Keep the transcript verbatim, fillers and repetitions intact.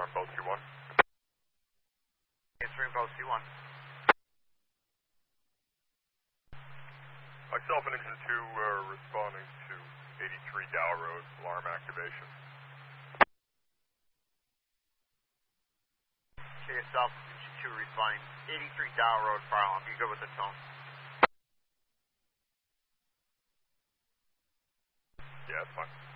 Info two one. Answer Info two one. Myself and Engine two are responding to eighty-three Dow Road, alarm activation. To yourself, Engine two responding, eighty-three Dow Road, fire alarm. You good with the tone? Yeah, that's fine.